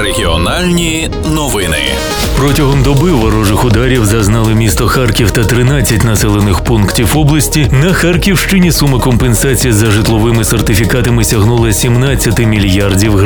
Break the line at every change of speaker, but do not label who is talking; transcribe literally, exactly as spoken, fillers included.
Регіональні новини.
Протягом доби ворожих ударів зазнали місто Харків та тринадцять населених пунктів області. На Харківщині сума компенсації за житловими сертифікатами сягнула сімнадцять мільярдів гривень.